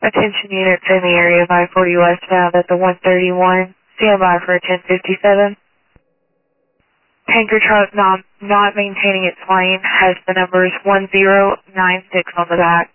Attention units in the area of I-40 westbound at the 131. Stand by for a 1057. Tanker truck not maintaining its lane has the numbers 1096 on the back.